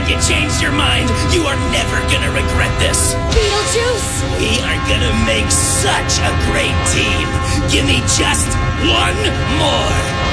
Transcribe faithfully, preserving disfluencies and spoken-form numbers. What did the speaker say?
Have you changed your mind? You are never gonna regret this. Beetlejuice! We are gonna make such a great team. Give me just one more.